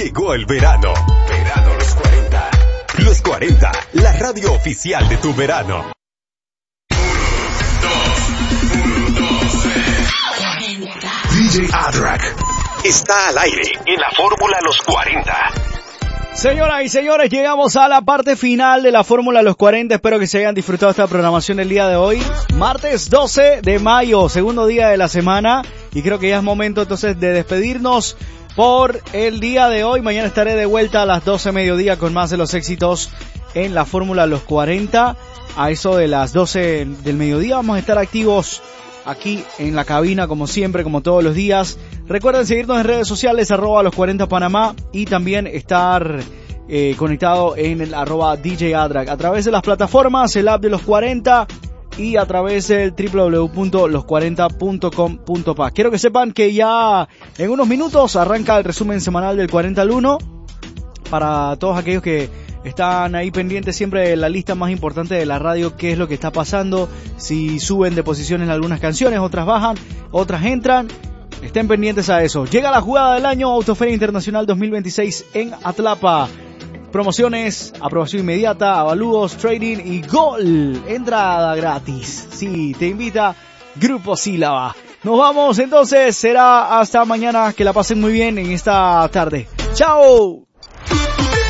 Llegó el verano. Verano los 40. Los 40, la radio oficial de tu verano. 1, 2, 3. DJ Adrak está al aire en la Fórmula Los 40. Señoras y señores, llegamos a la parte final de la Fórmula Los 40. Espero que se hayan disfrutado esta programación el día de hoy. Martes 12 de mayo, segundo día de la semana. Y creo que ya es momento entonces de despedirnos por el día de hoy. Mañana estaré de vuelta a las 12 mediodía con más de los éxitos en la Fórmula Los 40. A eso de las 12 del mediodía vamos a estar activos aquí en la cabina como siempre, como todos los días. Recuerden seguirnos en redes sociales @los40 Panamá y también estar conectado en el @DJ Adrak a través de las plataformas, el app de los 40 y a través del www.los40.com.pa. Quiero que sepan que ya en unos minutos arranca el resumen semanal del 40 al 1 para todos aquellos que están ahí pendientes siempre de la lista más importante de la radio, qué es lo que está pasando, si suben de posiciones algunas canciones, otras bajan, otras entran. Estén pendientes a eso. Llega la jugada del año, Autoferia Internacional 2026 en Atlapa. Promociones, aprobación inmediata, avalúos, trading y gol. Entrada gratis. Sí, te invita Grupo Sílaba. Nos vamos entonces, será hasta mañana. Que la pasen muy bien en esta tarde. ¡Chao!